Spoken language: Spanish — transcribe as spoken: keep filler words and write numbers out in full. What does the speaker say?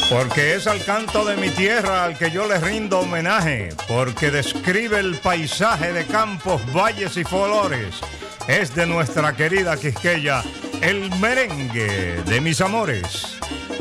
Porque es al canto de mi tierra al que yo le rindo homenaje, porque describe el paisaje de campos, valles y flores. Es de nuestra querida Quisqueya, el merengue de mis amores.